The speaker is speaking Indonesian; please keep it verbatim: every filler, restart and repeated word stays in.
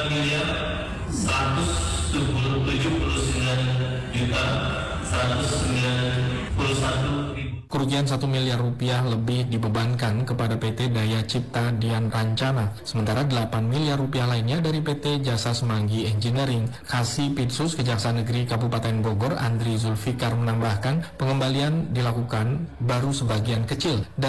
miliar seratus tujuh puluh sembilan juta seratus sembilan puluh satu ribu. Kerugian satu miliar rupiah lebih dibebankan kepada P T Daya Cipta Dian Rancana, sementara delapan miliar rupiah lainnya dari P T Jasa Semanggi Engineering. Kasipitsus Kejaksaan Negeri Kabupaten Bogor, Andri Zulfikar menambahkan, pengembalian dilakukan baru sebagian kecil